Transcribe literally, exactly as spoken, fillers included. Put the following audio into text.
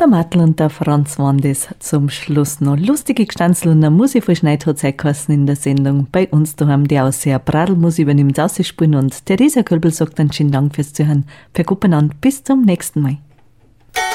Der Mattel und der Franz waren das zum Schluss noch. Lustige Gestanzel und eine Musik von Schneid hat Zeit geheißen in der Sendung. Bei uns daheim die Aussehen Bradelmus übernimmt Ausspielen und Theresa Kölbel sagt einen schönen Dank fürs Zuhören. Verkuppen an, bis zum nächsten Mal.